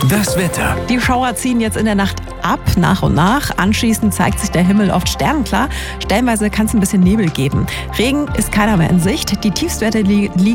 Das Wetter. Die Schauer ziehen jetzt in der Nacht ab, nach und nach. Anschließend zeigt sich der Himmel oft sternenklar. Stellenweise kann es ein bisschen Nebel geben. Regen ist keiner mehr in Sicht. Die Tiefstwerte liegen